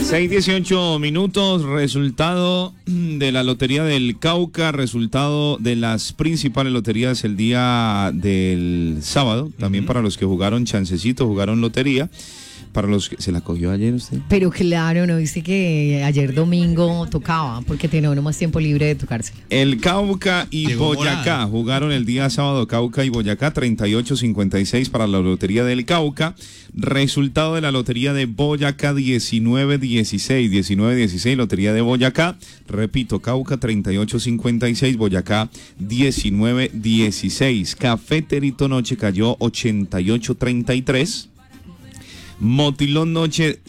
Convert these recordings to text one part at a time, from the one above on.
6:18, resultado de la Lotería del Cauca, resultado de las principales loterías el día del sábado, también para los que jugaron chancecito, jugaron lotería. Para los que se la cogió ayer usted. Pero claro, no dice que ayer domingo tocaba, porque tenía uno más tiempo libre de tocársela. El Cauca y Llegó Boyacá morado. jugaron el día sábado, Cauca y Boyacá, 38-56 para la Lotería del Cauca. Resultado de la Lotería de Boyacá, 19-16, 19-16, Lotería de Boyacá. Repito, Cauca 38-56, Boyacá 19-16. Cafeterito Noche cayó 88-33. Motilón Noche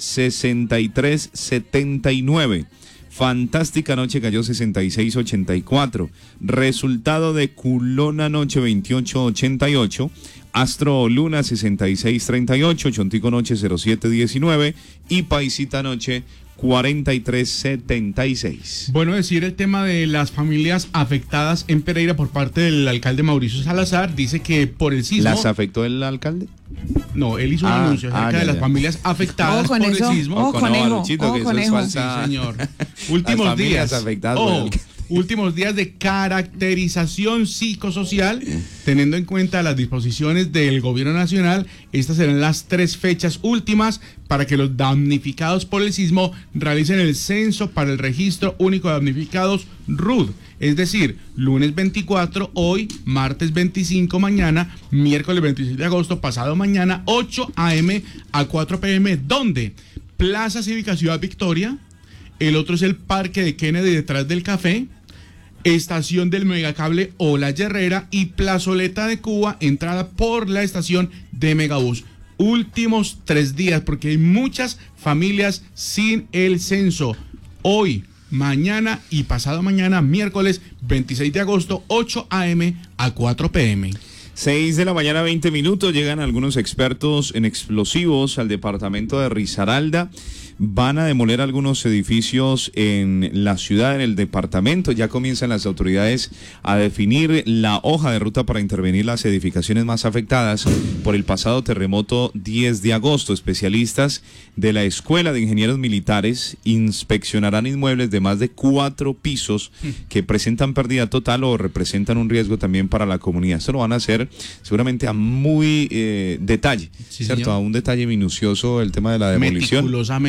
63-79. Fantástica Noche cayó 66-84. Resultado de Culona Noche 28-88. Astro Luna 66-38. Chontico Noche 07-19. Y Paisita Noche 43-76. Bueno, decir el tema de las familias afectadas en Pereira por parte del alcalde Mauricio Salazar. Dice que por el sismo... ¿Las afectó el alcalde? No, él hizo un anuncio acerca de las familias afectadas por el sismo. Ojo, conejo, Luchito, que eso es conejo. falsa. Sí, señor. Últimos días. Afectadas por el... Últimos días de caracterización psicosocial, teniendo en cuenta las disposiciones del gobierno nacional. Estas serán las 3 fechas últimas para que los damnificados por el sismo realicen el censo para el registro único de damnificados RUD. Es decir, lunes 24, hoy, martes 25, mañana, miércoles 26 de agosto, pasado mañana, 8 a.m. a 4 p.m. ¿Dónde? Plaza Cívica Ciudad Victoria. El otro es el Parque de Kennedy detrás del café. Estación del Megacable o La Herrera y Plazoleta de Cuba, entrada por la estación de Megabús. Últimos 3 días, porque hay muchas familias sin el censo. Hoy, mañana y pasado mañana, miércoles 26 de agosto, 8 a.m. a 4 p.m. 6 de la mañana, 20 minutos, llegan algunos expertos en explosivos al departamento de Risaralda. Van a demoler algunos edificios en la ciudad, en el departamento. Ya comienzan las autoridades a definir la hoja de ruta para intervenir las edificaciones más afectadas por el pasado terremoto 10 de agosto. Especialistas de la Escuela de Ingenieros Militares inspeccionarán inmuebles de más de 4 pisos que presentan pérdida total o representan un riesgo también para la comunidad. Esto lo van a hacer seguramente a muy detalle, Sí, ¿cierto? señor. A un detalle minucioso el tema de la demolición.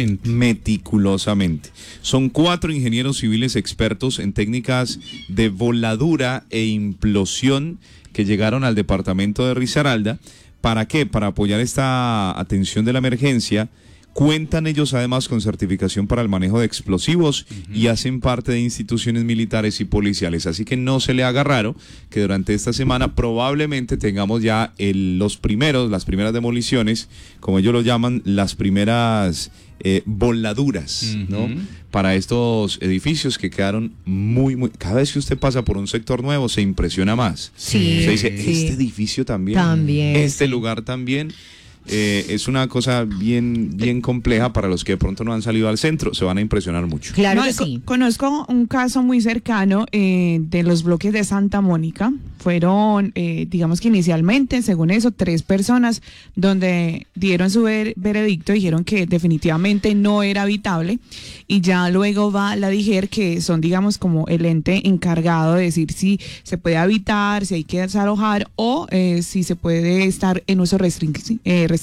Meticulosamente. Son 4 ingenieros civiles expertos en técnicas de voladura e implosión que llegaron al departamento de Risaralda. ¿Para qué? Para apoyar esta atención de la emergencia. Cuentan ellos además con certificación para el manejo de explosivos y hacen parte de instituciones militares y policiales. Así que no se le haga raro que durante esta semana probablemente tengamos ya las primeras demoliciones, como ellos lo llaman, las primeras voladuras, ¿no? Para estos edificios que quedaron muy... Cada vez que usted pasa por un sector nuevo se impresiona más. Sí, Usted dice, sí. este edificio también, este lugar también. Es una cosa bien compleja para los que de pronto no han salido al centro, se van a impresionar mucho. Claro No, que sí. Conozco un caso muy cercano de los bloques de Santa Mónica. Fueron, digamos que inicialmente, según eso, 3 personas donde dieron su veredicto, dijeron que definitivamente no era habitable, y ya luego va la DIGER, que son, digamos, como el ente encargado de decir si se puede habitar, si hay que desalojar o si se puede estar en uso restringido.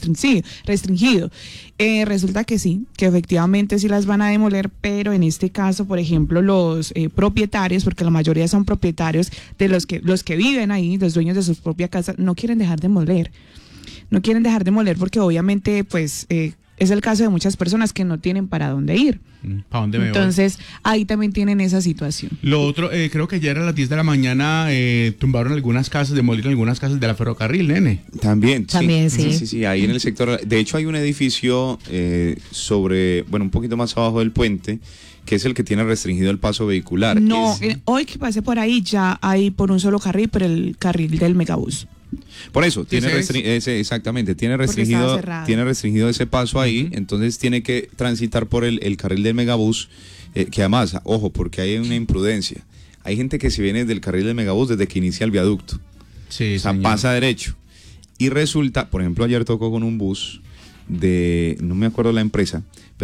Resulta que sí, que efectivamente sí las van a demoler, pero en este caso, por ejemplo, los propietarios, porque la mayoría son propietarios de los que viven ahí, los dueños de sus propias casas, no quieren dejar de demoler. No quieren dejar de demoler porque obviamente, pues, es el caso de muchas personas que no tienen para dónde ir. ¿Para dónde me voy? Entonces, ahí también tienen esa situación. Lo otro, creo que ayer a las 10 de la mañana tumbaron algunas casas, demolieron algunas casas de la ferrocarril, nene. También, sí. Sí, ahí en el sector. De hecho, hay un edificio un poquito más abajo del puente, que es el que tiene restringido el paso vehicular. No, hoy que pase por ahí ya hay por un solo carril, por el carril del Megabús. Por eso, tiene Porque tiene restringido ese paso ahí, entonces tiene que transitar por el carril del Megabús, que además, ojo, porque hay una imprudencia. Hay gente que se viene del carril del Megabús desde que inicia el viaducto. Sí, o sea, señor. pasa derecho. Y resulta, por ejemplo, ayer tocó con un bus no me acuerdo la empresa,